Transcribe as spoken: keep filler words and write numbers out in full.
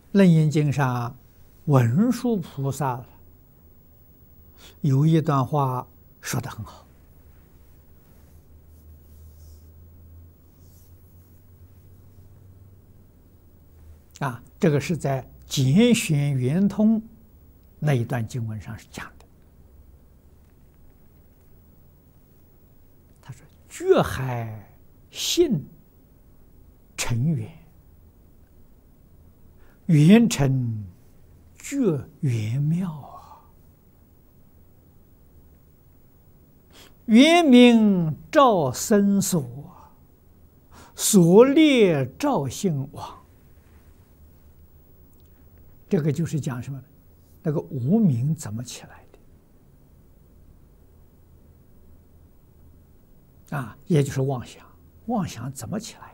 楞严经上，文殊菩萨有一段话说得很好啊，这个是在简选圆通那一段经文上是讲的。他说：“觉海性成圆，圆成觉圆妙啊！圆明照生所，所列照性往。”这个就是讲什么呢？那个无明怎么起来的？啊，也就是妄想，妄想怎么起来？